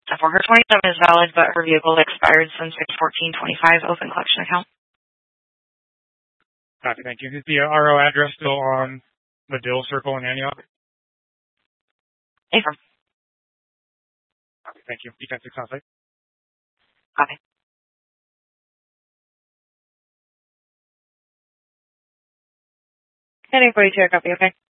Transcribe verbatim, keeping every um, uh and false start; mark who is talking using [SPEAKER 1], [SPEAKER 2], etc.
[SPEAKER 1] For her twenty-seven is valid, but her vehicle expired since six fourteen twenty-five. Open collection account.
[SPEAKER 2] Copy, thank you. Is the R O address still on Medill Circle in Antioch?
[SPEAKER 1] Affirm.
[SPEAKER 2] Copy, thank you. Defense six on site.
[SPEAKER 1] Copy. ten forty-two, copy, okay.